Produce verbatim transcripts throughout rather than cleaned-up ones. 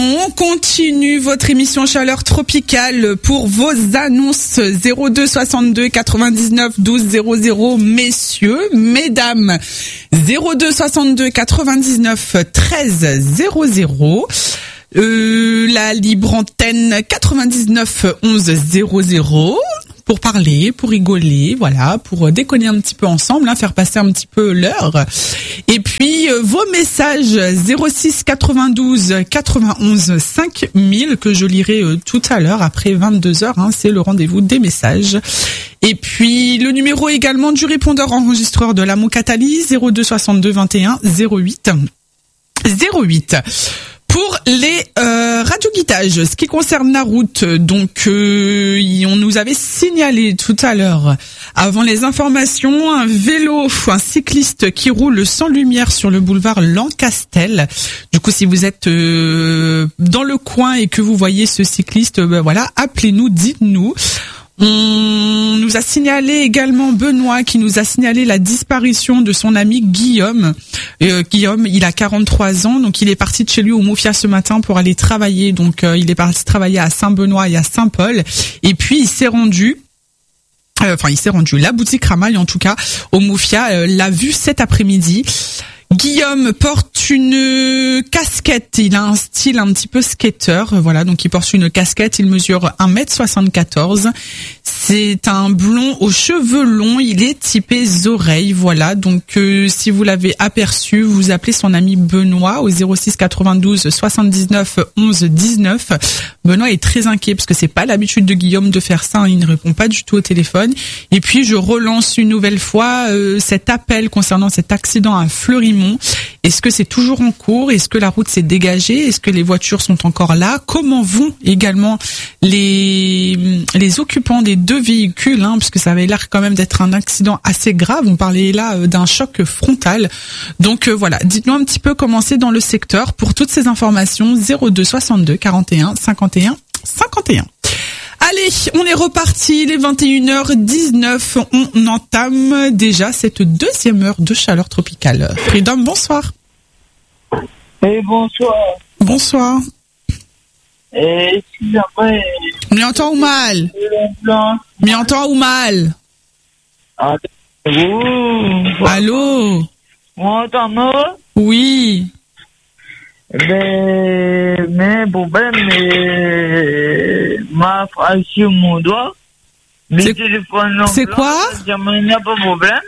On continue votre émission Chaleur Tropicale pour vos annonces zéro deux soixante-deux quatre-vingt-dix-neuf douze zéro zéro, messieurs, mesdames, zéro deux soixante-deux quatre-vingt-dix-neuf treize zéro zéro. Euh, la libre antenne quatre-vingt-dix-neuf onze zéro zéro pour parler, pour rigoler, voilà, pour déconner un petit peu ensemble, hein, faire passer un petit peu l'heure. Et puis euh, vos messages zéro six quatre-vingt-douze quatre-vingt-onze cinq mille que je lirai euh, tout à l'heure après vingt-deux heures, hein, c'est le rendez-vous des messages. Et puis le numéro également du répondeur enregistreur de la Mocatalie zéro deux soixante-deux vingt et un zéro huit zéro huit. Pour les euh, radioguidages, ce qui concerne la route, donc euh, on nous avait signalé tout à l'heure, avant les informations, un vélo, un cycliste qui roule sans lumière sur le boulevard Lancastel. Du coup, si vous êtes euh, dans le coin et que vous voyez ce cycliste, ben voilà, appelez-nous, dites-nous. On nous a signalé également Benoît qui nous a signalé la disparition de son ami Guillaume. Euh, Guillaume, il a quarante-trois ans, donc il est parti de chez lui au Moufia ce matin pour aller travailler. Donc euh, il est parti travailler à Saint-Benoît et à Saint-Paul. Et puis il s'est rendu... Euh, enfin, il s'est rendu. La boutique Ramaille, en tout cas, au Moufia, euh, l'a vu cet après-midi. Guillaume porte une casquette, il a un style un petit peu skater, voilà, donc il porte une casquette, il mesure un mètre soixante-quatorze, c'est un blond aux cheveux longs, il est typé oreilles, voilà, donc euh, si vous l'avez aperçu, vous appelez son ami Benoît au zéro six quatre-vingt-douze soixante-dix-neuf onze dix-neuf. Benoît est très inquiet parce que c'est pas l'habitude de Guillaume de faire ça, hein, il ne répond pas du tout au téléphone. Et puis je relance une nouvelle fois euh, cet appel concernant cet accident à Fleurimont. Est-ce que c'est toujours en cours? Est-ce que la route s'est dégagée? Est-ce que les voitures sont encore là? Comment vont également les les occupants des deux véhicules, hein, parce que ça avait l'air quand même d'être un accident assez grave. On parlait là euh, d'un choc frontal. Donc euh, voilà, dites-nous un petit peu comment c'est dans le secteur. Pour toutes ces informations, zéro deux soixante-deux quarante et un cinquante et un cinquante et un. Allez, on est reparti, il est vingt et une heures dix-neuf, on entame déjà cette deuxième heure de Chaleur Tropicale. Freedom, bonsoir. Et bonsoir. Bonsoir. Et si après... M'y entend ou mal? M'y entend ou mal? Allô? Allô? On entend mal? Oui. Mais, mais problème, mais, ma phrase sur mon doigt, le c'est, téléphone c'est blanc, quoi? Il n'y a pas de problème.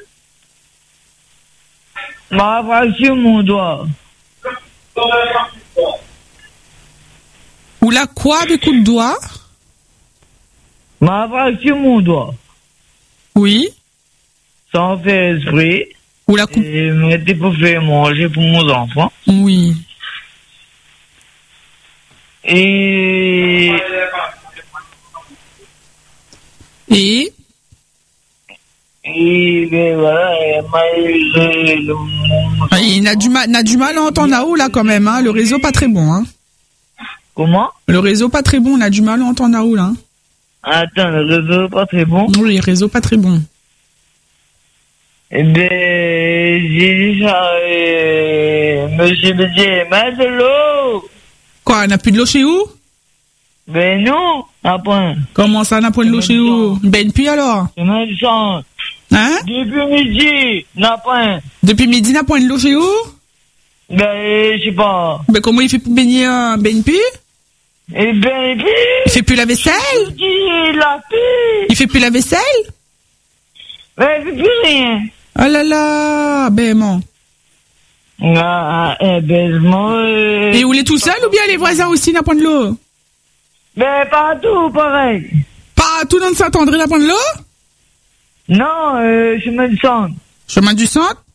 Ma phrase sur mon doigt. Ou la quoi des coups de doigt? Ma phrase sur mon doigt. Oui. Sans faire esprit. Ou la coupe. Et mettez pour faire manger pour mon enfant. Oui. Et... Et Et ben voilà, le... ah, il a du mal, il a du mal à entendre là-haut là quand même, hein. Le réseau pas très bon, hein. Comment? Le réseau pas très bon, on a du mal à entendre là-haut là. Hein. Attends, le réseau pas très bon. Oui, le réseau pas très bon. Eh ben, j'ai dit ça, euh, monsieur me dit, mais de l'eau. Quoi, on n'a plus de l'eau chez vous? Ben non, après. Comment ça, on n'a pas de l'eau chez vous? Ben puis alors? Je me sens. Hein? Depuis midi, n'a pas. Depuis midi, n'a pas de l'eau chez vous? Ben, je sais pas. Ben comment il fait pour baigner un ben puis? Eh ben, et puis. Il fait plus la vaisselle? Je dis la fille. Il fait plus la vaisselle? Ben, il fait plus rien. Oh là là, ben mon. Ah, eh ben, moi... Euh, Et vous êtes tout seul ou bien les voisins aussi n'a pas de l'eau? Ben, partout, pareil. Partout dans le Saint-André n'a pas de l'eau? Non, euh, chemin du centre. Chemin du centre?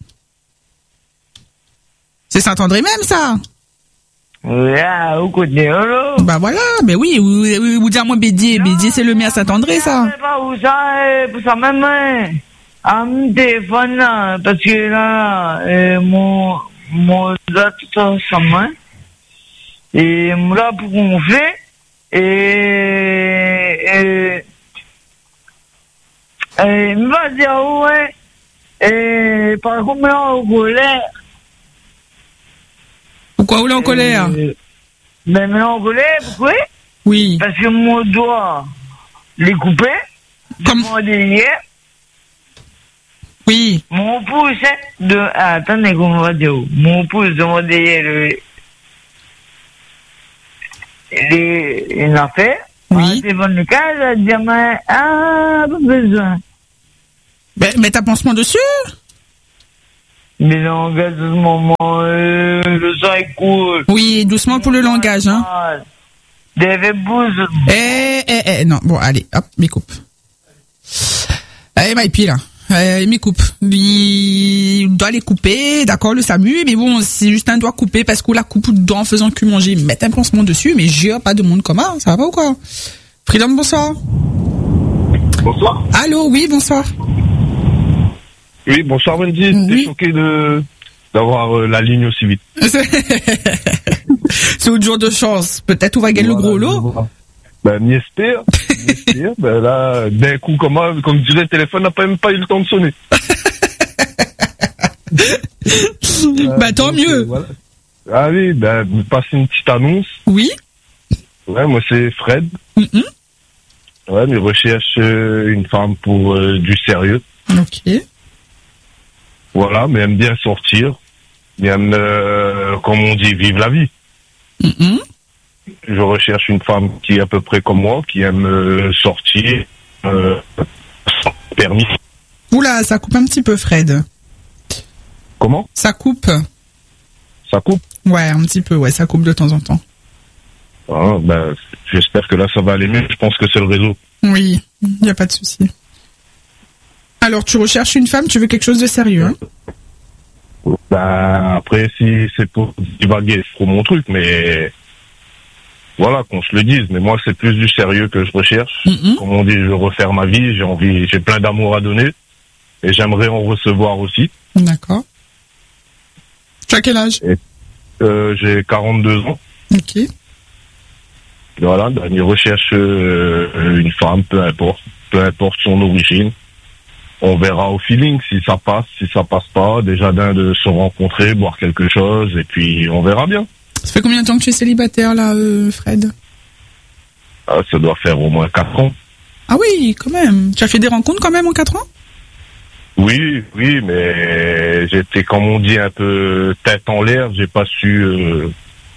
C'est Saint-André même, ça? Là, au côté de l'eau. Bah voilà, ben oui, vous, vous, vous dites à moi Bédier, Bédier c'est le maire Saint-André, ça. Je sais pas où ça, euh, pour ça même, euh, à mon téléphone, là, parce que là, euh, mon, mon date, ça, ça main. Et là, pour qu'on fait, et, et, et, il va dire, ouais, et, par contre, là, en colère. Pourquoi vous l'êtes en colère? Euh, Mais maintenant, vous voulez, vous pouvez? Oui. Parce que mon doigt, les couper. Comme... Mon hier. Oui. Mon pouce, de, ah, attendez, comment on va dire? Mon pouce de mon derrière, le, les, une affaire. Oui. C'est bon, le cas, je dis, mais, ah, pas besoin. Mais, mais t'as pansement dessus? Mais le langage, de ce moment, euh, le sang est cool. Oui, doucement pour le langage, hein. Des bouses. Eh, eh, eh, non, bon, allez, hop, m'y coupe. Allez, Maïpi, là. Euh, il m'y coupe. Il doit les couper, d'accord, le SAMU, mais bon, c'est juste un doigt coupé parce qu'on la coupe dedans en faisant que manger, mettre un pansement dessus, mais j'ai pas de monde commun, ça va pas ou quoi? Freedom, bonsoir. Bonsoir. Allô, oui, bonsoir. Oui, bonsoir Wendy. Oui. T'es choqué de d'avoir euh, la ligne aussi vite. C'est autre jour de chance. Peut-être on va gagner voilà, le gros lot. Ben, m'y espère. m'y espère. Ben là, d'un coup, comme, comme dirait le téléphone n'a pas même pas eu le temps de sonner. euh, bah, tant donc, mieux. Euh, voilà. Ah oui, ben, vous passez une petite annonce. Oui. Ouais, moi c'est Fred. Mm-hmm. Ouais, mais recherche euh, une femme pour euh, du sérieux. Ok. Voilà, mais aime bien sortir. Mais aime, euh, comme on dit, vivre la vie. Mm-hmm. Je recherche une femme qui est à peu près comme moi, qui aime euh, sortir euh, sans permis. Oula, ça coupe un petit peu, Fred. Comment? Ça coupe. Ça coupe? Ouais, un petit peu, ouais, ça coupe de temps en temps. Ah, ben, j'espère que là, ça va aller mieux. Je pense que c'est le réseau. Oui, il n'y a pas de souci. Alors, tu recherches une femme, tu veux quelque chose de sérieux, hein? Ben, après, si c'est pour divaguer, c'est trop mon truc, mais voilà, qu'on se le dise. Mais moi, c'est plus du sérieux que je recherche. Mm-hmm. Comme on dit, je veux refaire ma vie, j'ai envie, j'ai plein d'amour à donner et j'aimerais en recevoir aussi. D'accord. Tu as quel âge? et, euh, J'ai quarante-deux ans. Ok. Voilà, ben, il recherche euh, une femme, peu importe, peu importe son origine. On verra au feeling si ça passe, si ça passe pas. Déjà d'un de se rencontrer, boire quelque chose, et puis on verra bien. Ça fait combien de temps que tu es célibataire là, euh, Fred? Ah, ça doit faire au moins quatre ans. Ah oui, quand même. Tu as fait des rencontres quand même en quatre ans? Oui, oui, mais j'étais, comme on dit, un peu tête en l'air. J'ai pas su, euh...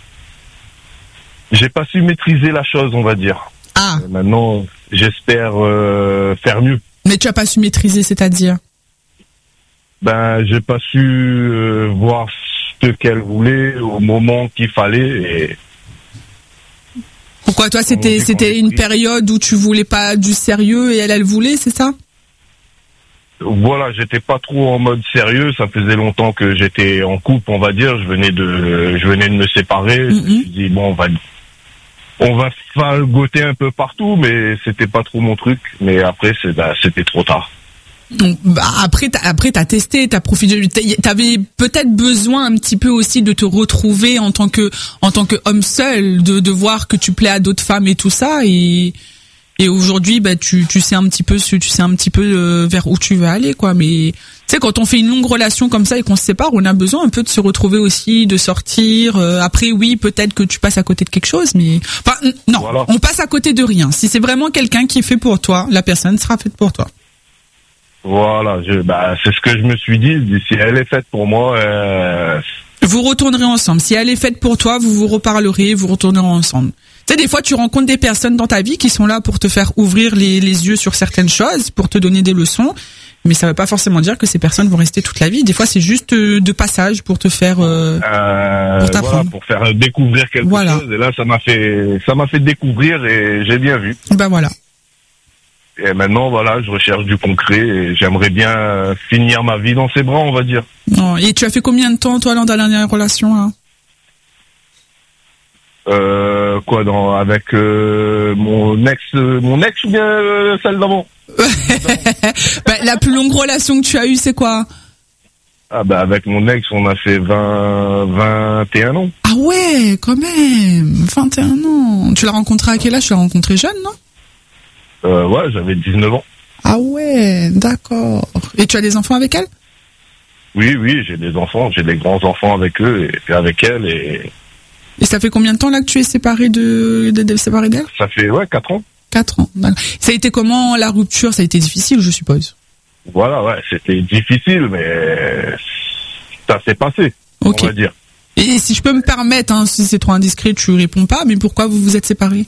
j'ai pas su maîtriser la chose, on va dire. Ah. Et maintenant, j'espère euh, faire mieux. Mais tu as pas su maîtriser, c'est-à-dire? Ben, j'ai pas su euh, voir ce qu'elle voulait au moment qu'il fallait. Et... Pourquoi toi, c'était c'était une période où tu voulais pas du sérieux et elle, elle voulait, c'est ça? Voilà, j'étais pas trop en mode sérieux. Ça faisait longtemps que j'étais en couple, on va dire. Je venais de, je venais de me séparer. Mm-hmm. Je me suis dit bon, on va, on va falgoter un peu partout, mais c'était pas trop mon truc. Mais après, c'est, bah, c'était trop tard. Donc, bah, après, t'as, après, t'as testé, t'as profité, t'avais peut-être besoin un petit peu aussi de te retrouver en tant que, en tant que homme seul, de, de voir que tu plais à d'autres femmes et tout ça, et, et aujourd'hui, bah, tu, tu sais un petit peu, tu sais un petit peu euh, vers où tu veux aller, quoi. Mais, tu sais, quand on fait une longue relation comme ça et qu'on se sépare, on a besoin un peu de se retrouver aussi, de sortir. Euh, après, oui, peut-être que tu passes à côté de quelque chose, mais, enfin, non, voilà. On passe à côté de rien. Si c'est vraiment quelqu'un qui est fait pour toi, la personne sera faite pour toi. Voilà, je, bah, c'est ce que je me suis dit. Si elle est faite pour moi, euh... vous retournerez ensemble. Si elle est faite pour toi, vous vous reparlerez, vous retournerez ensemble. Tu sais, des fois, tu rencontres des personnes dans ta vie qui sont là pour te faire ouvrir les, les yeux sur certaines choses, pour te donner des leçons. Mais ça veut pas forcément dire que ces personnes vont rester toute la vie. Des fois, c'est juste de passage pour te faire, euh, euh, pour t'apprendre, voilà, pour faire découvrir quelque voilà. chose. Et là, ça m'a fait, ça m'a fait découvrir et j'ai bien vu. Ben voilà. Et maintenant, voilà, je recherche du concret et j'aimerais bien finir ma vie dans ses bras, on va dire. Oh, et tu as fait combien de temps, toi, dans ta dernière relation, là? Euh, quoi, dans, avec euh, mon ex, euh, mon ex ou bien euh, celle d'avant? Bah, la plus longue relation que tu as eue, c'est quoi? Ah bah avec mon ex, on a fait vingt, vingt et un ans. Ah ouais, quand même, vingt et un ans. Tu l'as rencontré à quel âge? Tu l'as rencontré jeune, non? Euh, ouais, j'avais dix-neuf ans. Ah ouais, d'accord. Et tu as des enfants avec elle? Oui, oui, j'ai des enfants, j'ai des grands enfants avec eux et, et avec elle et Et ça fait combien de temps là que tu es séparé de, de, de séparé d'elle? Ça fait, ouais, quatre ans. Quatre ans. Ça a été comment la rupture? Ça a été difficile, je suppose. Voilà, ouais, c'était difficile, mais ça s'est passé, okay. On va dire. Et si je peux me permettre, hein, si c'est trop indiscret, tu réponds pas, mais pourquoi vous vous êtes séparés?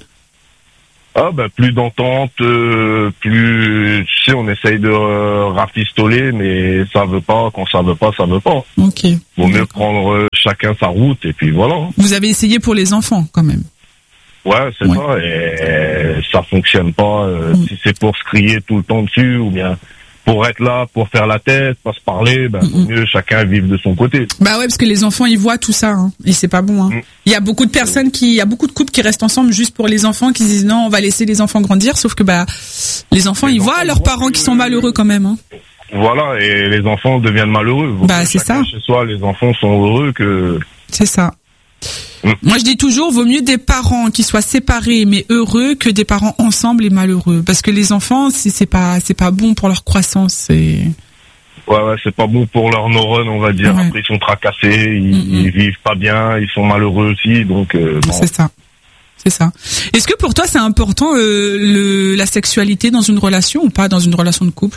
Ah ben plus d'entente, euh, plus tu sais on essaye de euh, rafistoler, mais ça veut pas, quand ça veut pas, ça veut pas. Ok. Vaut mieux prendre euh, chacun sa route et puis voilà. Vous avez essayé pour les enfants quand même. Ouais, c'est ouais. ça, et, et ça fonctionne pas. Euh, mm. Si c'est pour se crier tout le temps dessus, ou bien pour être là, pour faire la tête, pas se parler, ben, vaut mieux chacun vivre de son côté. Bah ouais, parce que les enfants, ils voient tout ça, hein, et c'est pas bon, hein. Mm. Il y a beaucoup de personnes qui, il y a beaucoup de couples qui restent ensemble juste pour les enfants, qui disent non, on va laisser les enfants grandir, sauf que bah, les enfants, les ils enfants voient leurs parents qui sont malheureux quand même, hein. Voilà, et les enfants deviennent malheureux. Vaut bah, c'est ça. Chez soi, les enfants sont heureux que... C'est ça. Mmh. Moi, je dis toujours, vaut mieux des parents qui soient séparés mais heureux que des parents ensemble et malheureux, parce que les enfants, c'est, c'est pas, c'est pas bon pour leur croissance. C'est... Ouais, ouais, c'est pas bon pour leurs neurones, on va dire. Ouais. Après, ils sont tracassés, ils, mmh. ils vivent pas bien, ils sont malheureux aussi, donc. Euh, bon. C'est ça, c'est ça. Est-ce que pour toi, c'est important euh, le, la sexualité dans une relation ou pas, dans une relation de couple?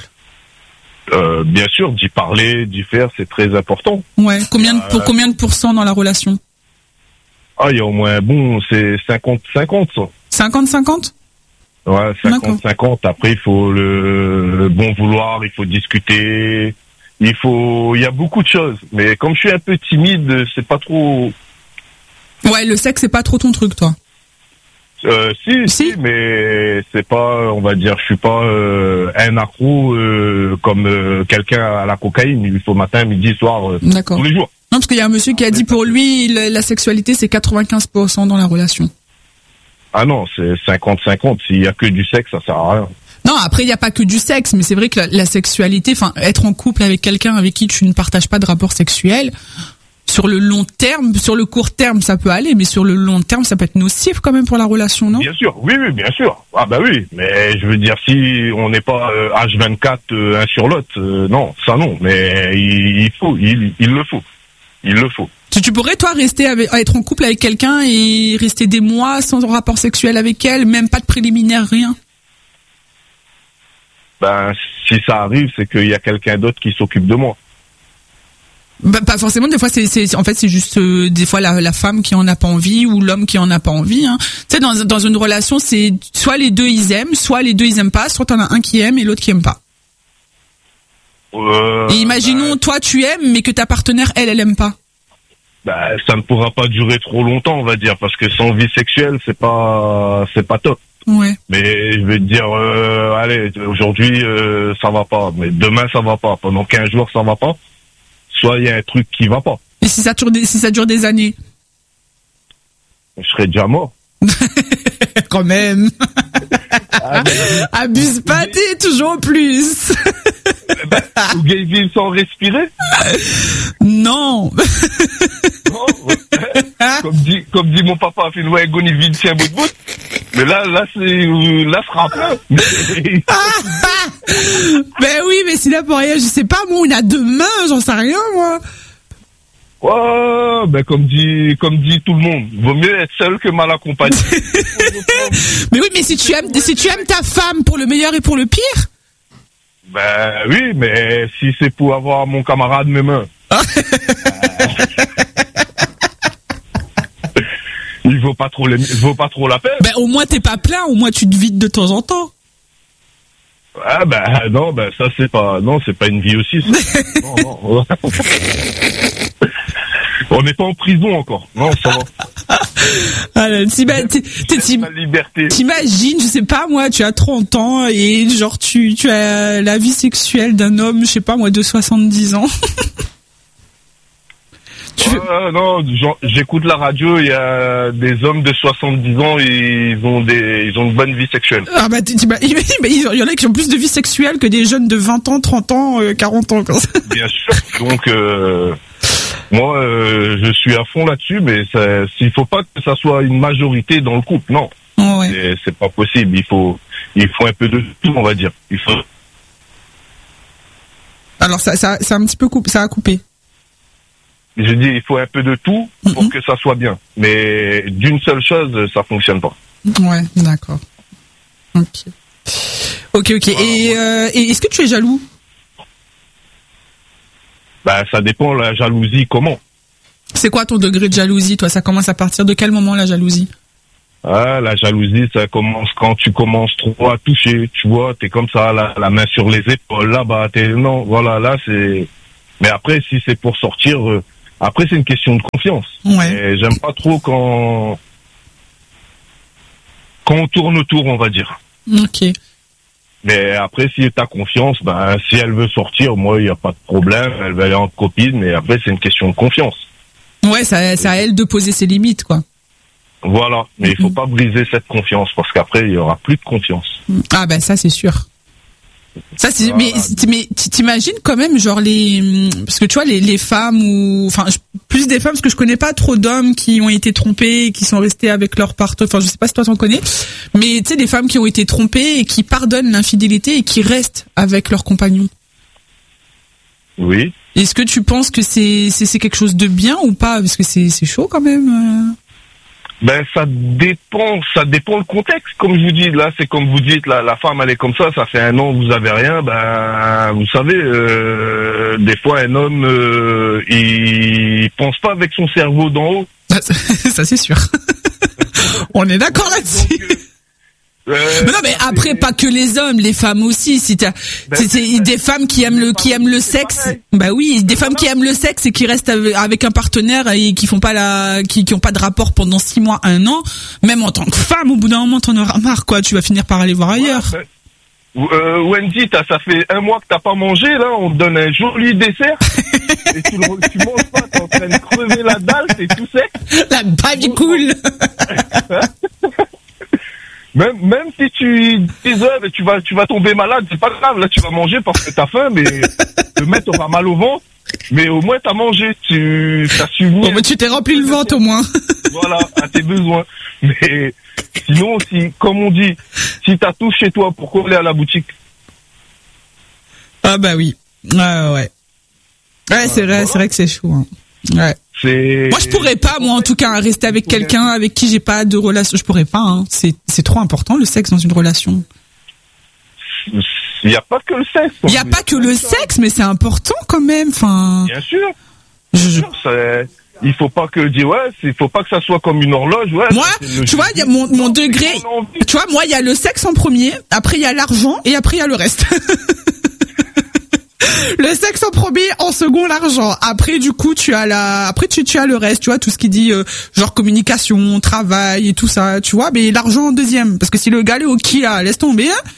Euh, bien sûr, d'y parler, d'y faire, c'est très important. Ouais. Combien de, pour combien de pourcents dans la relation? Ah, il y a au moins, bon, c'est cinquante cinquante, ça. cinquante cinquante? Ouais, cinquante cinquante. Après, il faut le, le bon vouloir, il faut discuter, il faut, il y a beaucoup de choses. Mais comme je suis un peu timide, c'est pas trop... Ouais, le sexe, c'est pas trop ton truc, toi? Euh, si, si, si, mais c'est pas, on va dire, je suis pas euh, un accro euh, comme euh, quelqu'un à la cocaïne. Il faut matin, midi, soir, euh, tous les jours. Non, parce qu'il y a un monsieur qui a dit pour lui, la, la sexualité, c'est quatre-vingt-quinze pour cent dans la relation. Ah non, c'est cinquante cinquante. S'il y a que du sexe, ça sert à rien. Non, après, il n'y a pas que du sexe, mais c'est vrai que la, la sexualité, enfin, être en couple avec quelqu'un avec qui tu ne partages pas de rapport sexuel, sur le long terme, sur le court terme, ça peut aller, mais sur le long terme, ça peut être nocif quand même pour la relation, non? Bien sûr, oui, oui, bien sûr. Ah bah oui, mais je veux dire, si on n'est pas euh, H vingt-quatre, euh, un sur l'autre, euh, non, ça non, mais il, il faut, il, il le faut, il le faut. Tu, tu pourrais, toi, rester avec, être en couple avec quelqu'un et rester des mois sans rapport sexuel avec elle, même pas de préliminaire, rien? Ben, si ça arrive, c'est qu'il y a quelqu'un d'autre qui s'occupe de moi. Bah, pas forcément, des fois c'est, c'est en fait c'est juste euh, des fois la, la femme qui en a pas envie ou l'homme qui en a pas envie, hein. Tu sais, dans dans une relation, c'est soit les deux ils aiment, soit les deux ils aiment pas, soit t'en as un qui aime et l'autre qui aime pas. Euh, et imaginons bah, toi tu aimes mais que ta partenaire elle elle aime pas. Bah ça ne pourra pas durer trop longtemps, on va dire, parce que sans vie sexuelle c'est pas c'est pas top. Ouais. Mais je vais te dire, euh, allez, aujourd'hui euh, ça va pas, mais demain ça va pas, pendant quinze jours ça va pas. Soit il y a un truc qui va pas. Et si ça dure des, si ça dure des années? Je serais déjà mort. Quand même. Ah, ben, abuse pas, t'es toujours plus. Ben, ou gay vivre sans respirer? Non. Non, ouais. Comme dit, comme dit mon papa, fait ouais, Goni vide, c'est un bout de bout. Mais là, là, c'est, là, ce sera plein. Ben oui, mais s'il a pour rien, je sais pas, moi, il a deux mains, j'en sais rien, moi. Ouais, ben, comme dit, comme dit tout le monde, vaut mieux être seul que mal accompagné. Mais oui, mais si tu aimes, si tu aimes ta femme pour le meilleur et pour le pire? Ben oui, mais si c'est pour avoir mon camarade mes mains. Il vaut pas trop les, il vaut pas trop la peine. Ben au moins t'es pas plein, au moins tu te vides de temps en temps. Ah ben non, ben ça c'est pas, non c'est pas une vie aussi. non, non. On n'est pas en prison encore. Non, ça va. Alors, t'imagines, je sais pas moi, tu as trente ans et genre tu, tu as la vie sexuelle d'un homme, je sais pas moi, de soixante-dix ans. Tu veux... euh, non, j'écoute la radio, il y a des hommes de soixante-dix ans et ils ont des, ils ont une bonne vie sexuelle. Ah bah, il y en a qui ont plus de vie sexuelle que des jeunes de vingt ans, trente ans, quarante ans. Quoi. Bien sûr. Donc, euh, moi, euh, je suis à fond là-dessus, mais ça, s'il faut pas que ça soit une majorité dans le couple, non. Oh ouais. c'est, c'est pas possible. Il faut, il faut un peu de tout, on va dire. Il faut. Alors ça, ça, ça a un petit peu coupé, ça a coupé. je dis, il faut un peu de tout pour mm-hmm. que ça soit bien. Mais d'une seule chose, ça fonctionne pas. Ouais, d'accord. Ok. Ok, ok. Voilà. Et, euh, et est-ce que tu es jaloux? Ben, ça dépend, la jalousie, comment? C'est quoi ton degré de jalousie, toi? Ça commence à partir de quel moment, la jalousie? Ah, la jalousie, ça commence quand tu commences trop à toucher, tu vois, t'es comme ça, la, la main sur les épaules, là-bas, t'es, non, voilà, là, c'est, mais après, si c'est pour sortir, euh, après, c'est une question de confiance. Ouais. Et j'aime pas trop quand, quand on tourne autour, on va dire. Ok. Mais après, si t'as confiance, ben, si elle veut sortir, moi, il n'y a pas de problème, elle va aller en copine, mais après, c'est une question de confiance. Ouais, ça, c'est à elle de poser ses limites, quoi. Voilà, mais il faut pas briser cette confiance parce qu'après il y aura plus de confiance. Ah ben ça c'est sûr. Ça c'est voilà. mais mais t'imagines quand même genre les parce que tu vois les les femmes ou enfin plus des femmes parce que je connais pas trop d'hommes qui ont été trompés et qui sont restés avec leur partenaire. Enfin je sais pas si toi t'en connais, mais tu sais des femmes qui ont été trompées et qui pardonnent l'infidélité et qui restent avec leur compagnon. Oui. Est-ce que tu penses que c'est c'est c'est quelque chose de bien ou pas parce que c'est c'est chaud quand même. Ben ça dépend, ça dépend le contexte. Comme je vous dis, là c'est comme vous dites, la, la femme elle est comme ça, ça fait un an vous avez rien. Ben vous savez, euh, des fois un homme euh, il pense pas avec son cerveau d'en haut. Ça c'est sûr. On est d'accord là-dessus. Donc, euh, mais non mais après pas que les hommes, les femmes aussi. Si t'as ben, c'est, c'est des femmes qui aiment le qui aiment le sexe. Pareil. Bah oui, des femmes qui aiment le sexe et qui restent avec un partenaire et qui font pas la qui qui ont pas de rapport pendant six mois, un an. Même en tant que femme, au bout d'un moment t'en auras marre quoi. Tu vas finir par aller voir ailleurs. Ouais, ben, euh, Wendy, t'as, ça fait un mois que t'as pas mangé là. On te donne un joli dessert et tu, le, tu manges pas. T'es en train de crever la dalle, c'est tout sec. La balle cool. Même, même si tu désœuvres et tu vas, tu vas tomber malade, c'est pas grave. Là, tu vas manger parce que t'as faim, mais le mec aura mal au ventre. Mais au moins, t'as mangé. Tu, t'as suivi. Bon, mais tu t'es rempli le ventre au moins. Voilà, à tes besoins. Mais sinon, si, comme on dit, si t'as tout chez toi, pourquoi aller à la boutique? Ah bah oui. Ouais, ouais. Ouais, ah, c'est vrai, voilà. C'est vrai que c'est chaud. Hein. Ouais. C'est... Moi je pourrais pas moi en tout cas rester avec quelqu'un avec qui j'ai pas de relation, je pourrais pas hein. c'est c'est trop important le sexe dans une relation. Il y a pas que le sexe. Il y a pas que le sexe mais c'est important quand même enfin. Bien sûr. Je... Bien sûr c'est... Il faut pas que dire ouais, il faut pas que ça soit comme une horloge ouais. Moi, tu vois, il y a mon mon degré. Tu vois, moi il y a le sexe en premier, après il y a l'argent et après il y a le reste. Le sexe en premier, en second l'argent. Après du coup tu as la, après tu tu as le reste, tu vois tout ce qui dit euh, genre communication, travail et tout ça, tu vois. Mais l'argent en deuxième, parce que si le gars est au qui là, laisse tomber. Hein.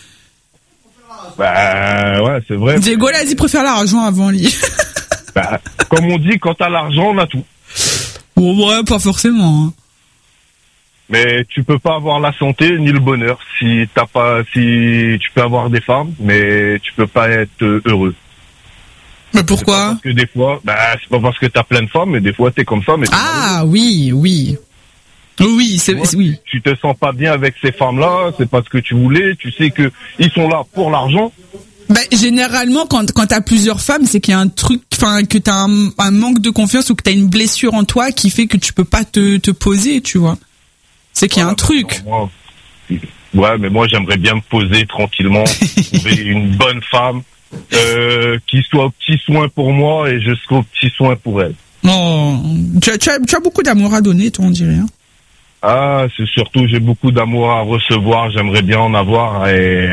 Bah ouais c'est vrai. Diego là, il préfère l'argent avant lui. Bah, comme on dit, quand t'as l'argent on a tout. Bon ouais, pas forcément. Hein. Mais tu peux pas avoir la santé ni le bonheur si t'as pas, si tu peux avoir des femmes, mais tu peux pas être heureux. Mais pourquoi? Parce que des fois, bah c'est pas parce que t'as plein de femmes, mais des fois t'es comme ça. Mais ah oui, oui, oui, c'est, vois, c'est oui. Tu te sens pas bien avec ces femmes-là, c'est pas ce que tu voulais. Tu sais que ils sont là pour l'argent. Ben généralement quand quand t'as plusieurs femmes, c'est qu'il y a un truc, enfin que t'as un, un manque de confiance ou que t'as une blessure en toi qui fait que tu peux pas te te poser, tu vois. C'est qu'il y a voilà, un truc. Non, moi, ouais, mais moi j'aimerais bien me poser tranquillement, trouver une bonne femme. Euh, qui soit au petit soin pour moi et je serai au petit soin pour elle. Oh, tu as, tu as, tu as beaucoup d'amour à donner, toi, on dirait. Hein. Ah, c'est surtout, j'ai beaucoup d'amour à recevoir, j'aimerais bien en avoir et...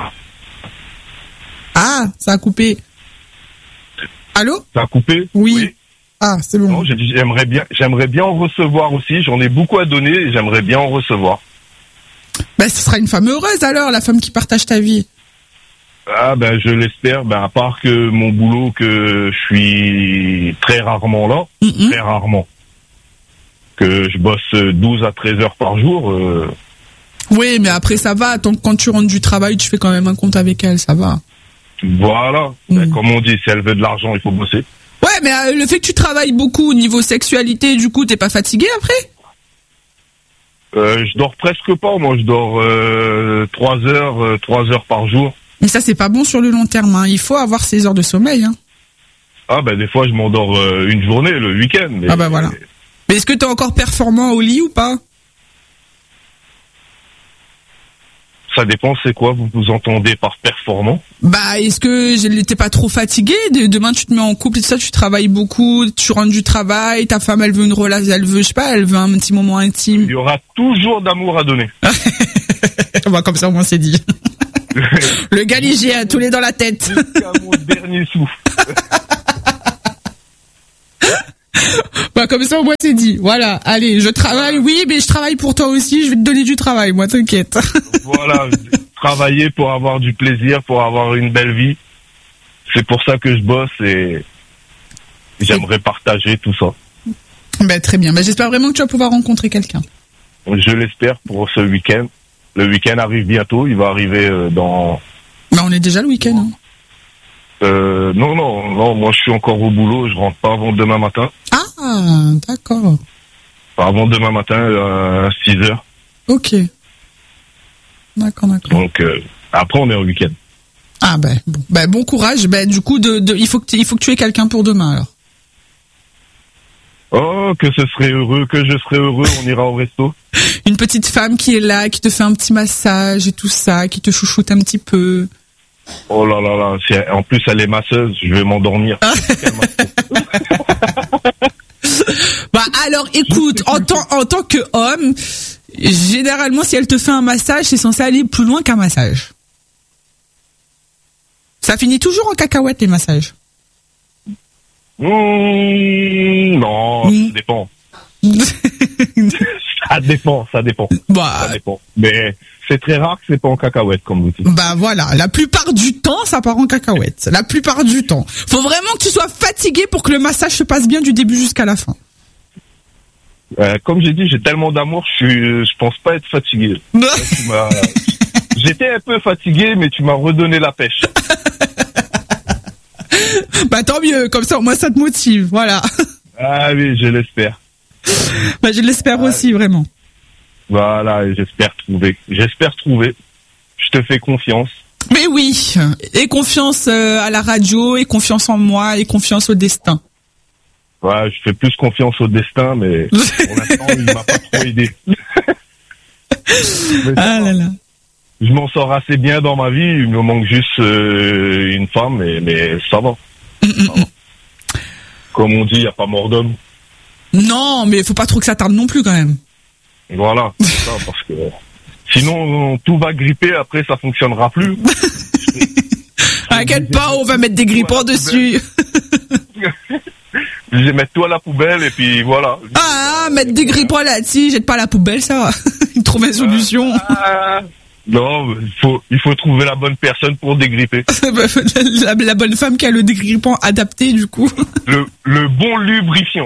Ah, ça a coupé. Allô? Ça a coupé? Oui. oui. Ah, c'est bon. Non, j'aimerais bien, j'aimerais bien en recevoir aussi, j'en ai beaucoup à donner et j'aimerais bien en recevoir. Ben, ce sera une femme heureuse alors, la femme qui partage ta vie. Ah ben je l'espère, ben à part que mon boulot que je suis très rarement là, mm-hmm. très rarement, que je bosse douze à treize heures par jour. Euh... Oui, mais après ça va, tant que quand tu rentres du travail, tu fais quand même un compte avec elle, ça va. Voilà, mm. ben, comme on dit, si elle veut de l'argent, il faut bosser. Ouais, mais euh, le fait que tu travailles beaucoup au niveau sexualité, du coup, t'es pas fatigué après? euh, Je dors presque pas, moi je dors euh, trois heures, euh, trois heures par jour. Mais ça, c'est pas bon sur le long terme. Hein. Il faut avoir ses heures de sommeil. Hein. Ah ben des fois je m'endors euh, une journée le week-end. Mais, ah ben voilà. Mais est-ce que t'es encore performant au lit ou pas? Ça dépend, c'est quoi vous vous entendez par performant? Bah, est-ce que t'es pas trop fatigué? Demain, tu te mets en couple et tout ça, tu travailles beaucoup, tu rentres du travail, ta femme, elle veut une relation, elle veut, je sais pas, elle veut un petit moment intime. Il y aura toujours d'amour à donner. Bah, comme ça, au moins, c'est dit. Le galigé a tous les dans la tête. Jusqu'à mon dernier souffle. Bah, comme ça, au moins, c'est dit. Voilà. Allez, je travaille, oui, mais je travaille pour toi aussi, je vais te donner du travail, moi, t'inquiète. Voilà. Travailler pour avoir du plaisir, pour avoir une belle vie. C'est pour ça que je bosse et j'aimerais partager tout ça. Bah, très bien. Bah, j'espère vraiment que tu vas pouvoir rencontrer quelqu'un. Je l'espère pour ce week-end. Le week-end arrive bientôt. Il va arriver euh, dans... Bah, on est déjà le week-end, hein. Euh, non, non, non, moi je suis encore au boulot, je rentre pas avant demain matin. Ah, d'accord. Enfin, avant demain matin, à six heures. Ok. D'accord, d'accord. Donc, euh, après on est au week-end. Ah ben, bon, ben, bon courage. Ben, du coup, de, de, il, faut que il faut que tu aies quelqu'un pour demain, alors. Oh, que ce serait heureux, que je serais heureux, on ira au resto. Une petite femme qui est là, qui te fait un petit massage et tout ça, qui te chouchoute un petit peu. Oh là là là, si elle, en plus elle est masseuse, je vais m'endormir. Bah alors écoute, en tant, en tant que homme, généralement si elle te fait un massage, c'est censé aller plus loin qu'un massage. Ça finit toujours en cacahuète les massages. Mmh, non, mmh. Ça dépend. Ça dépend, ça dépend. Bah, ça dépend. Mais c'est très rare que c'est pas en cacahuète, comme vous dites. Bah voilà, la plupart du temps, ça part en cacahuète. La plupart du temps. Faut vraiment que tu sois fatigué pour que le massage se passe bien du début jusqu'à la fin. Euh, comme j'ai dit, j'ai tellement d'amour, je suis, je pense pas être fatigué. J'étais un peu fatigué, mais tu m'as redonné la pêche. Bah tant mieux, comme ça au moins ça te motive, voilà. Ah oui, je l'espère. Bah je l'espère ah, aussi, vraiment. Voilà, j'espère trouver. J'espère trouver. Je te fais confiance. Mais oui, et confiance à la radio, et confiance en moi, et confiance au destin. Ouais, je fais plus confiance au destin, mais pour l'instant, il m'a pas trop aidé. Ah là là. Je m'en sors assez bien dans ma vie, il me manque juste euh, une femme, mais, mais ça va. Mm -mm. Ça va. Comme on dit, il n'y a pas mort d'homme. Non, mais il faut pas trop que ça tarde non plus quand même. Voilà, c'est ça, parce que sinon tout va gripper, après ça fonctionnera plus. T'inquiète pas, on va mettre des grippants dessus. Je vais mettre tout à la poubelle et puis voilà. Ah, mettre des grippants là-dessus, jette pas à la poubelle, ça va. Il trouve une solution. Ah, non, il faut, il faut trouver la bonne personne pour dégripper. la, la bonne femme qui a le dégrippant adapté, du coup. Le, le bon lubrifiant.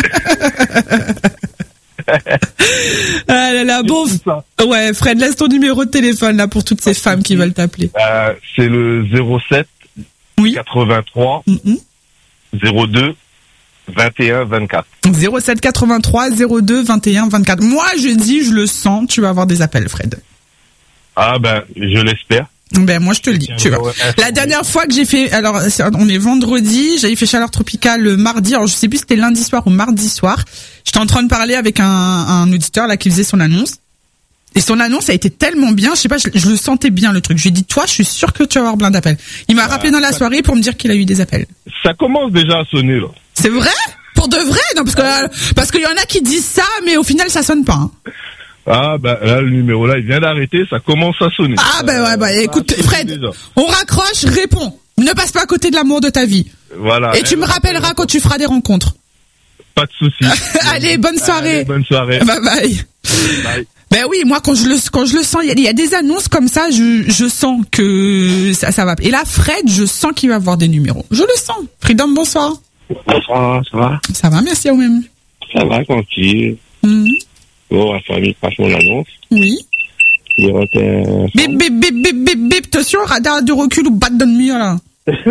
Ah là là, bon. Ouais, Fred, laisse ton numéro de téléphone là pour toutes ces ah, femmes qui veulent t'appeler. Euh, c'est le zéro sept oui. quatre-vingt-trois mm-hmm. zéro deux vingt et un vingt-quatre. zéro sept quatre-vingt-trois zéro deux vingt et un vingt-quatre. Moi, je dis, je le sens, tu vas avoir des appels, Fred. Ah ben, je l'espère. Ben moi je te le dis, tu vois. La dernière fois que j'ai fait, alors on est vendredi, j'avais fait chaleur tropicale le mardi, alors je sais plus si c'était lundi soir ou mardi soir. J'étais en train de parler avec un, un auditeur là qui faisait son annonce. Et son annonce a été tellement bien, je sais pas, je, je le sentais bien le truc. Je lui ai dit, toi, je suis sûr que tu vas avoir plein d'appels. Il m'a ah, rappelé dans la ça... soirée pour me dire qu'il a eu des appels. Ça commence déjà à sonner là. C'est vrai? Pour de vrai? Non, parce que euh, parce qu'il y en a qui disent ça, mais au final ça sonne pas. Hein. Ah bah là le numéro là il vient d'arrêter, ça commence à sonner. Ah bah ouais bah écoute Fred, déjà. On raccroche, réponds. Ne passe pas à côté de l'amour de ta vie. Voilà. Et tu me rappelleras quand tu feras des rencontres. Pas de souci. Allez, bonne soirée. Allez, bonne soirée. Bye bye. Bye. Ben oui, moi quand je le quand je le sens, il y, y a des annonces comme ça, je je sens que ça ça va. Et là Fred, je sens qu'il va avoir des numéros. Je le sens. Freedom, bonsoir. Bonsoir, ça va? Ça va, merci à vous-même. Ça va, tranquille. Mm-hmm. Bon, la famille passe mon annonce. Oui. Bip, bip, bip, bip, bip, bip, attention, radar de recul ou batte de mur, là.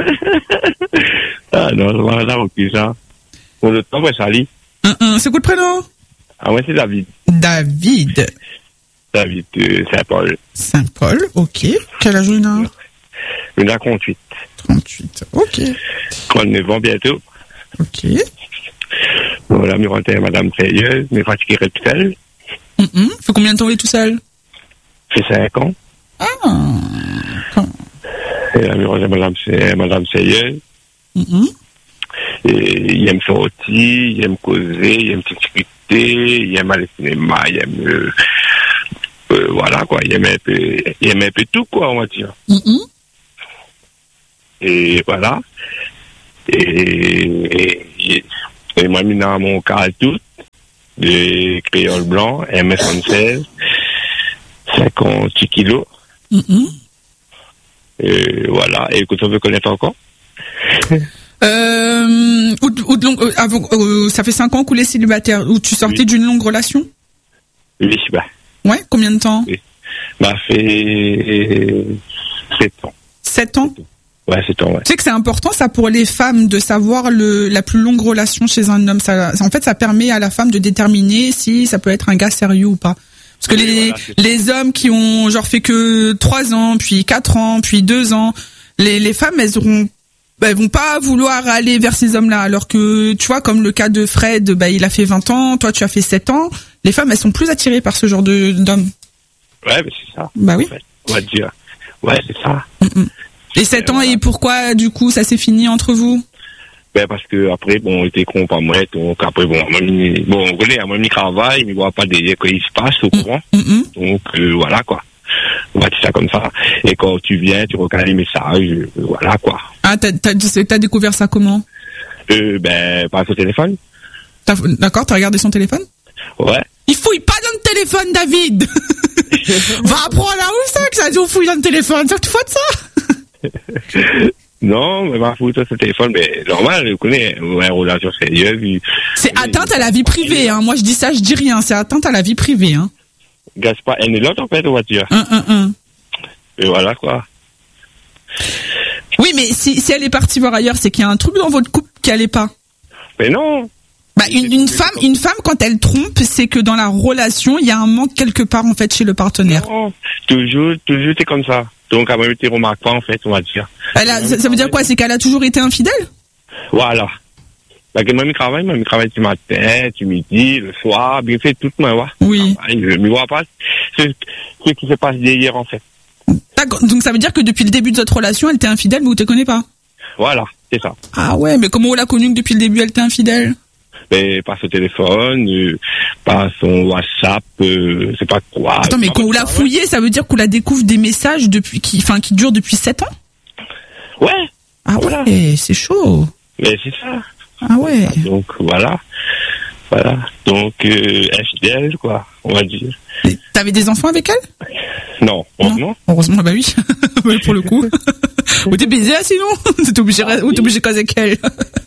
Ah non, je vais radar recul, ça. Pour le temps, ouais, Charlie. Uh -uh. C'est quoi le prénom? Ah ouais, c'est David. David. David, euh, Saint-Paul. Saint-Paul, ok. Quel âge il a? J'en ai trente-huit. trente-huit, ok. trente-neuf ans bientôt. Ok. Voilà, me rentré madame sérieuse, me fatigué toute seule. Mm-hmm. Fait combien de temps il est tout seul? Fait cinq ans. Ah. Quand... Et là, me rentré madame, madame sérieuse. Mm-hmm. Et il aime sortir, il aime causer, il aime discuter, il aime aller au cinéma, il aime... Euh, euh, voilà, quoi, il aime un peu, il aime un peu tout, quoi, on va dire. Mm-hmm. Et voilà. Et, et, et, et moi, mis dans mon cas tout, de créole blanc, un mètre soixante-seize, cinquante-six kilos. Mm-hmm. Et voilà. Et que tu veux connaître encore? euh, ou, ou de long, euh, avant, euh, ça fait cinq ans qu'on est célibataire, où tu sortais oui. d'une longue relation? Oui, bah. Ouais, combien de temps? Oui. Bah, fait sept ans. sept ans? Ouais, sept ans, ouais. Tu sais que c'est important, ça, pour les femmes, de savoir le, la plus longue relation chez un homme. Ça, en fait, ça permet à la femme de déterminer si ça peut être un gars sérieux ou pas. Parce que oui, les, voilà, les hommes qui ont, genre, fait que trois ans, puis quatre ans, puis deux ans, les, les femmes, elles auront, bah, elles vont pas vouloir aller vers ces hommes-là. Alors que, tu vois, comme le cas de Fred, bah, il a fait vingt ans, toi, tu as fait sept ans. Les femmes, elles sont plus attirées par ce genre de, d'hommes. Ouais, mais c'est ça. Bah oui. En fait, on va dire. Ouais, c'est ça. Mm-mm. Et sept ans, voilà. Et pourquoi, du coup, ça s'est fini entre vous? Ben, parce que, après, bon, on était con pas moi, donc, après, bon, bon, on connaît, moi, il travaille, mais il voit pas des, quoi il se passe au courant. Mm-hmm. Donc, euh, voilà, quoi. On va dire ça comme ça. Et quand tu viens, tu regardes les messages, euh, voilà, quoi. Ah, t'as, t'as, t'as découvert ça comment? Euh, ben, par son téléphone. T'as, d'accord, t'as regardé son téléphone? Ouais. Il fouille pas dans le téléphone, David! Va apprendre là où ça, que ça dit on fouille dans le téléphone, c'est que tu fais de ça? Non, mais ma fouille dans ce téléphone, mais normal, je connais, ouais, relation sérieuse. C'est atteinte à la vie privée, hein. Moi, je dis ça, je dis rien, c'est atteinte à la vie privée, hein. Gâche pas un et l'autre, en fait, on va dire. Un, un, un. Et voilà, quoi. Oui, mais si, si elle est partie voir ailleurs, c'est qu'il y a un truc dans votre couple qui allait pas. Mais non. Bah, une, une femme, une femme, quand elle trompe, c'est que dans la relation, il y a un manque quelque part, en fait, chez le partenaire. Non, toujours, toujours, c'est comme ça. Donc, elle m'a été remarque pas, en fait, on va dire. Elle a, ça, ça veut dire quoi? C'est qu'elle a toujours été infidèle? Voilà. Bah, que moi, je travaille, moi, je travaille du matin, du midi, le soir, bien fait, toute ma voix. Oui. Je ne vois pas ce, ce qui se passe hier, en fait. D'accord. Donc, ça veut dire que depuis le début de votre relation, elle t'est infidèle, mais vous te connaissez pas? Voilà, c'est ça. Ah ouais, mais comment on l'a connue que depuis le début, elle t'est infidèle? Mais par son téléphone, euh, par son WhatsApp, euh, c'est pas quoi. Attends, mais quand on l'a fouillé, ça veut dire qu'on la découvre des messages depuis qui, enfin, qui durent depuis sept ans? Ouais. Ah voilà. Ouais, c'est chaud. Mais c'est ça. Ah ouais. Donc voilà. Voilà. Donc, euh, infidèle, quoi, on va dire. Et t'avais des enfants avec elle? Non, heureusement. Heureusement, bah oui. Pour le coup. Ou t'es baisé, sinon? T'es obligé, ah, ou t'es obligé de causer avec elle?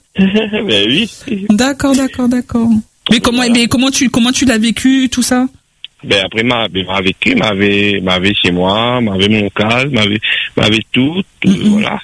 Ben oui. D'accord, d'accord, d'accord. Mais comment, mais comment tu, comment tu l'as vécu, tout ça? Ben après, m'a, m'a vécu, m'avait, m'avait chez moi, m'avait mon calme, m'avait, m'avait tout, tout mm-hmm. Voilà.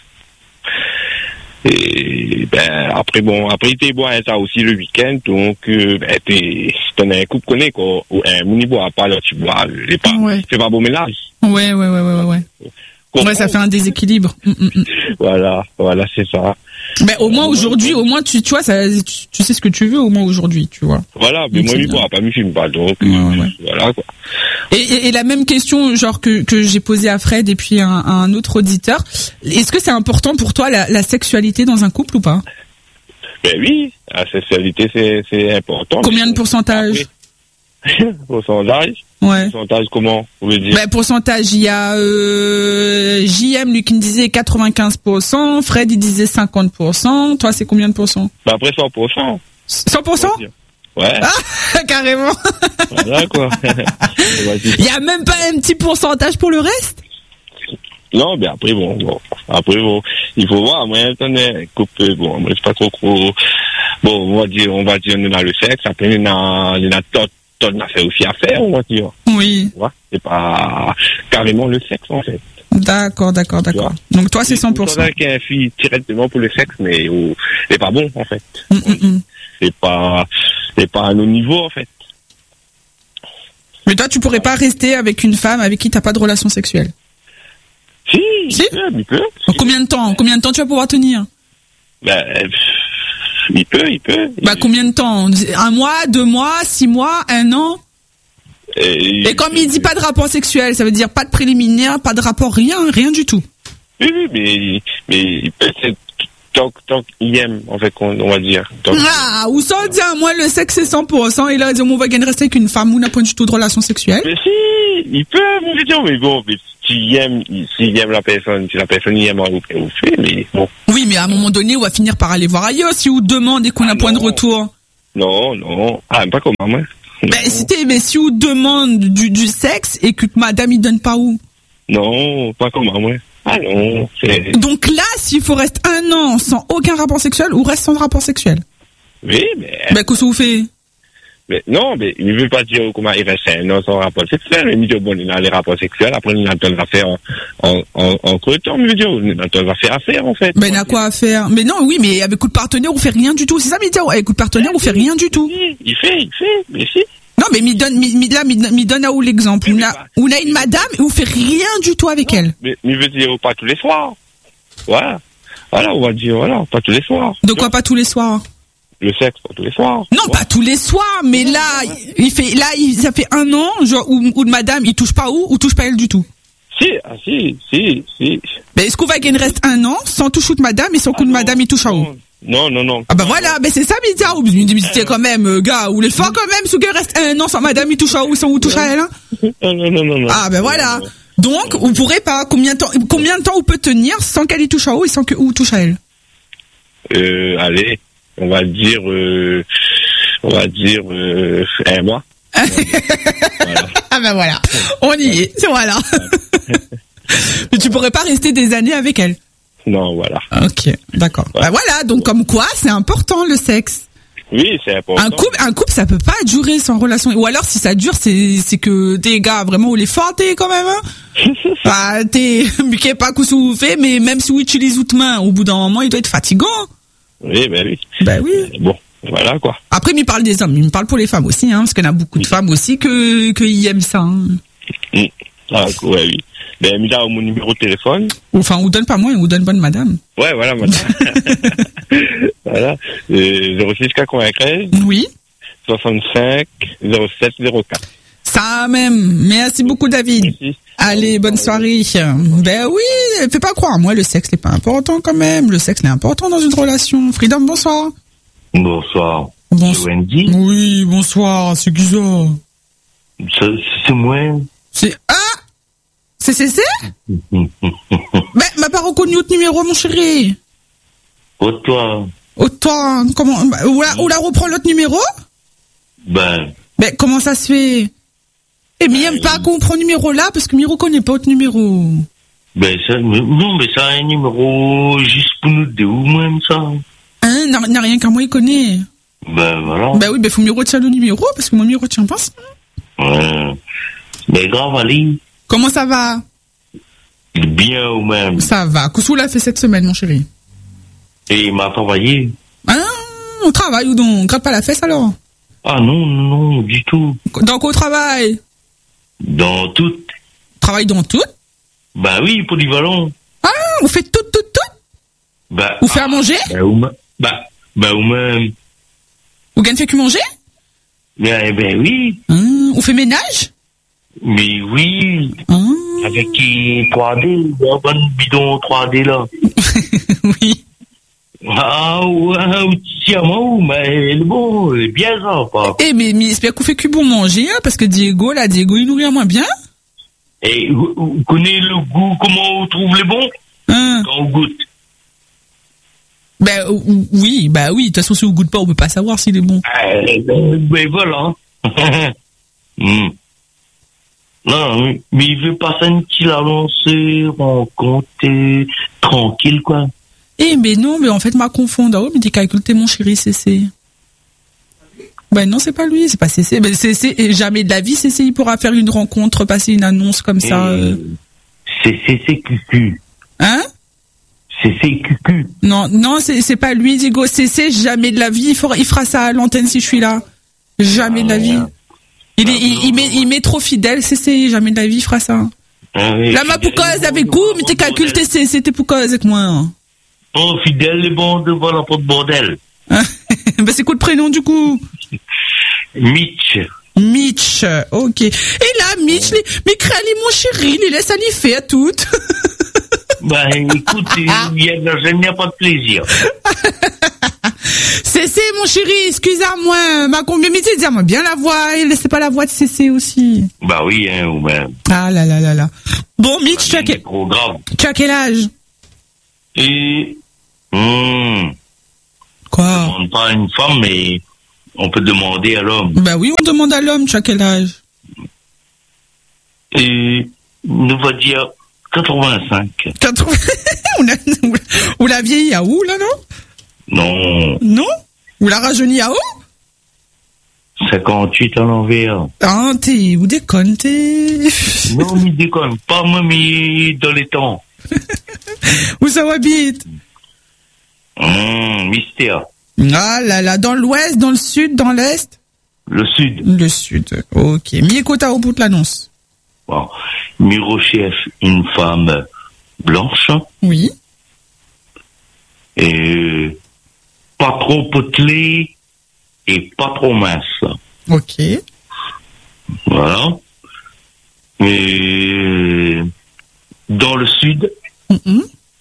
Et, ben, après, bon, après, t'es bois, ça aussi le week-end, donc, euh, ben, t'es, t'en as un couple connaît, quoi, ou un, mon n'y boit pas, là, tu bois, c'est pas, ouais. C'est pas beau ménage. Ouais, ouais, ouais, ouais, ouais. Ouais, ça fait un déséquilibre. Mm-mm. Voilà, voilà, c'est ça. Mais au moins aujourd'hui, au moins tu, tu vois, ça, tu, tu sais ce que tu veux au moins aujourd'hui, tu vois. Voilà, mais donc, moi, je ne pas, me filme pas, donc ouais, ouais, ouais. Voilà quoi. Et, et, et la même question, genre que que j'ai posée à Fred et puis à un, à un autre auditeur, est-ce que c'est important pour toi la, la sexualité dans un couple ou pas? Ben oui, la sexualité c'est c'est important. Combien de pourcentage? Pourcentage? Ouais. Pourcentage comment, vous voulez dire? Ben, pourcentage, il y a euh, J M lui qui me disait quatre-vingt-quinze pour cent, Fred il disait cinquante pour cent, toi c'est combien de pourcents? Ben après cent pour cent. cent pour cent? Ouais. Ah, carrément. Voilà quoi. Il y a même pas un petit pourcentage pour le reste? Non, mais après bon, bon, après bon, il faut voir, moi attendez, coupe, bon, moi c'est pas trop trop, bon, on va dire, on va dire, on a le sexe, après on a, on a tot, tot, on a fait aussi à faire, on va dire. Oui. Tu vois, c'est pas carrément le sexe en fait. D'accord, d'accord, d'accord. Donc toi c'est cent pour cent. C'est qu'il y a une fille directement pour le sexe, mais oh, c'est pas bon en fait. Mm, mm, mm. C'est pas, c'est pas à nos niveaux en fait. Mais toi tu pourrais pas rester avec une femme avec qui t'as pas de relation sexuelle? Si, Si, Si il peut, il peut. En combien de temps Combien de temps tu vas pouvoir tenir? Ben, il peut, il peut. Bah combien de temps? Un mois, deux mois, six mois, un an? Et, Et comme il dit pas de rapport sexuel, ça veut dire pas de préliminaire, pas de rapport, rien, rien du tout. Oui, oui, mais, mais il peut, c'est tant, tant qu'il aime, en fait, on, on va dire. Tant Ah, ou ça dit, moi le sexe c'est cent pour cent, et là, on va gagner rester avec une femme, ou n'a pas du tout de relation sexuelle. Mais si, il peut, je veux dire, mais bon, mais s'il aime, s'il aime la personne, si la personne il aime, on fait, mais bon. Oui, mais à un moment donné, on va finir par aller voir ailleurs, si on demande et qu'on a Ah, point de non. retour. Non, non, ah, pas comme moi. Ben, si t'es, mais si on demande du, du sexe, et que madame, il donne pas où? Non, pas comme moi. Ah non, c'est... Donc là, s'il faut rester un an sans aucun rapport sexuel, ou reste sans rapport sexuel? Oui, mais... Ben, qu'est-ce que vous faites? mais non, mais il ne veut pas dire comment il reste un an sans rapport sexuel. Il me dit, bon, il a les rapports sexuels, après il a va faire en, en, en, en temps, il me dit, il va faire affaire, en fait. Ben, il a quoi à faire? Mais non, oui, mais avec coup de partenaire, on fait rien du tout. C'est ça, Midia? Avec coup de partenaire, on fait rien du tout. Il fait, il fait, mais si. Non, mais mi donne, mi, mi, là, mi, mi donne à où l'exemple? Oui, On mais a, pas- on a une madame et on fait rien du tout avec elle. Mais il veut dire, pas tous les soirs. Voilà. Voilà, on va dire, voilà, pas tous les soirs. De quoi pas tous les soirs? Le sexe, pas tous les soirs. Non, pas tous les soirs, mais là, il fait, là, il, ça fait un an, genre, où, où madame, il touche pas où, ou touche pas elle du tout. Si, ah si, si, si. Mais est-ce qu'on va gagner reste un an sans toucher de madame et sans coup de madame, il touche à où? Non, non, non. Ah bah voilà, ben c'est ça, Midia. Ou c'était quand même, euh, gars, ou les fois quand même, ce gars reste un an sans madame, il touche à où, sans où touche à elle, hein? Non, non, non, non, non. Ah ben voilà. Donc, vous pourrez pas, combien de temps, combien de temps on peut tenir sans qu'elle y touche à où et sans que où touche à elle? Euh, allez, on va dire, euh, on va dire, euh, un mois. Voilà. Ah ben voilà, on y est, voilà. Mais tu pourrais pas rester des années avec elle. Non, voilà. Ok, d'accord. Ouais. Bah voilà, donc comme quoi, c'est important le sexe. Oui, c'est important. Un couple, un couple, ça peut pas durer sans relation. Ou alors, si ça dure, c'est c'est que des gars vraiment où les fortés quand même. Hein. Bah t'es, mais pas que vous fait, mais même si vous utilisez votre main, au bout d'un moment, il doit être fatigant. Oui, ben oui. Bah oui. Bon, voilà quoi. Après, il me parle des hommes, il me parle pour les femmes aussi, hein, parce qu'il y en a beaucoup de femmes aussi que qu'ils aiment ça. Hein. Mm. Ah, ouais, oui. Ben, mis là mon numéro de téléphone. Enfin, on donne pas moi, on donne bonne madame. Ouais, voilà, voilà. Voilà. Euh, zéro six quatre-vingt-treize, Oui. soixante-cinq, zéro sept, zéro quatre. Ça même. Merci beaucoup, David. Merci. Allez, bonne soirée. Ben oui, fais pas croire. Moi, le sexe n'est pas important quand même. Le sexe est important dans une relation. Freedom, bonsoir. Bonsoir. Bonsoir. C'est Wendy. Oui, bonsoir. C'est qui ça? C'est c'est moi. C'est ah, c'est c'est c'est. Ben, m'a pas reconnu votre numéro, mon chéri. Oh, toi. Oh toi, comment? Ou la, ou la reprend l'autre numéro? Ben, Ben comment ça se fait? Eh mais il aime pas qu'on prend le numéro là parce que Miro connaît pas votre numéro. ben, ça, mais- non, mais ça a un numéro juste pour nous deux ou même ça. Hein, n'a n'a rien qu'à moi il connaît. Ben, voilà. Ben oui, ben faut Miro retient le numéro parce que moi Miro retient pas ça. Ouais. Mais grave, allez. Comment ça va? Bien ou même. Ça va. Qu'est-ce qu'on l'a fait cette semaine, mon chéri? Et il m'a travaillé. Hein? On travaille ou donc? Gratte pas la fesse alors? Ah non, non, du tout. Dans quoi on travaille? Dans tout. Travaille dans tout? Ben oui, polyvalent. Ah, on fait tout, tout, tout? Ben, Ou fait à manger? ben, ou même. Ben, ben, ou même. Ou gagne fait que manger? Ben, ben oui. Hein? On fait ménage? Mais oui. Hein? Avec qui trois D, un bon bidon trois D là. Oui. Ah ouais, tiens moi, mais le bon, c'est bien ça, papa. Eh, mais, mais j'espère qu'on fait que bon manger, hein, parce que Diego, là, Diego, il nourrit à moins bien. Et vous, vous connaissez le goût, comment on trouve les bons? Hein? Quand on goûte. Ben, ou- oui, bah oui, de toute façon, si on goûte pas, on peut pas savoir s'il est bon. Eh ben, ben voilà. Hmm. Non, mais, mais il veut passer une petite avancée, rencontrer, tranquille, quoi. Eh, mais non, mais en fait, m'a confondre. Oh, mais dis calcule, t'es mon chéri, C C. Ben non, c'est pas lui, c'est pas C C. Ben C C, et jamais de la vie, C C, il pourra faire une rencontre, passer une annonce comme ça. Et euh. C'est C C Q Q. Hein? C'est C C Q Q. Non, non, c'est c'est pas lui, Diego. C C, jamais de la vie, il fera, il fera ça à l'antenne si je suis là. Jamais de la vie. Il, est, il, il, met, il met trop fidèle, C C, jamais de la vie, il fera ça. Euh, La ma pour cause avec vous, mais t'es calculé, c'était pour cause avec moi. Hein. Oh, fidèle et bon devant la porte bordel. Ben, c'est quoi le prénom, du coup? Mitch. Mitch, ok. Et là, Mitch, les, mais crâle, mon chéri, les laisse aller faire toutes. Ben, écoute, il y a, il n'y a pas de plaisir. Cécé, mon chéri, excuse-moi, ma combien mais tu dis-moi bien la voix, et laissez pas la voix de Cécé aussi. Bah oui, hein, ou même. Ah là là là là. Bon, Mitch, tu as quel, trop grave. tu as quel âge? Et, hum, Quoi? on ne demande pas à une femme, mais on peut demander à l'homme. Bah oui, on demande à l'homme, tu as quel âge? Et, on va dire quatre-vingt-cinq. quatre-vingts Ou la, ou la vieille à où, là, non? Non. Non? Ou la rajeunit à où? cinquante-huit à l'envers. Ah, t'es, ou déconne, t'es... Non, mais déconne, pas moi, mais dans les temps. Où ça habite? Hum, mystère. Ah là là, dans l'ouest, dans le sud, dans l'est? Le sud. Le sud, ok. Mi écoute au bout de l'annonce. Bon. Mi recherche une femme blanche. Oui. Et pas trop potelée et pas trop mince. Ok. Voilà. Et dans le sud. Mm-hmm.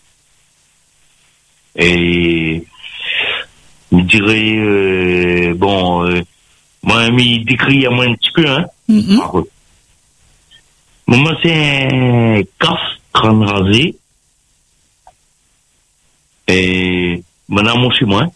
Et je dirais, euh, bon, euh, moi, il décrit à moi un petit peu, hein. Mm-hmm. Ah, ouais. Moi, c'est un caf, crâne rasé. Et madame, chez moi.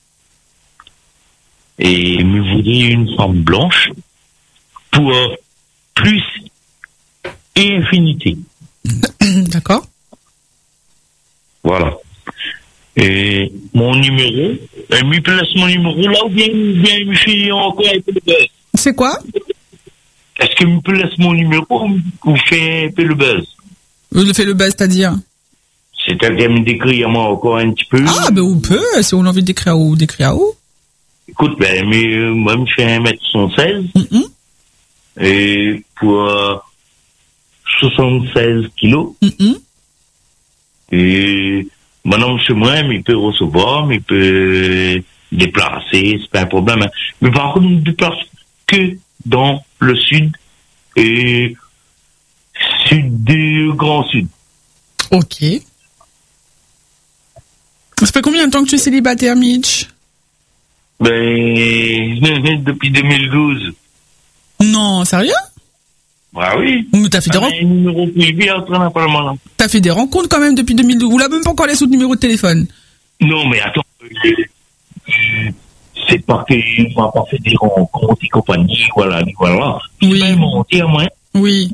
Et me voudrait une femme blanche pour euh, plus et infinité. D'accord. Voilà. Et mon numéro, elle me place mon numéro là ou bien, bien me fait encore un peu le buzz. C'est quoi? Est-ce que me place mon numéro ou fait un peu le buzz? Vous le fait le buzz, c'est-à-dire? C'est-à-dire me décrit à moi encore un petit peu. Ah, ben on peut, si on a envie d'écrire à où, d'écrire à où. Écoute, ben, mais, euh, moi, je fais un mètre soixante-seize. Mm-hmm. Et pour euh, soixante-seize kilos. Mm-hmm. Et maintenant, chez moi, il peut recevoir, mais il peut déplacer, c'est pas un problème. Hein. Mais par contre, il ne déplace que dans le sud et sud du Grand Sud. Ok. Ça fait combien de temps que tu es célibataire, Mitch? Ben, depuis deux mille douze. Non, sérieux? Bah oui. Mais t'as fait des Ah, rencontres. un numéro privé, après, on n'a pas le malin. T'as fait des rencontres quand même depuis deux mille douze. Ou là même pas encore les sous de numéro de téléphone. Non, mais attends, euh, euh, c'est pas qu'on n'a pas fait des rencontres et compagnie, voilà, voilà. Oui. Il m'a menti à moi. Oui.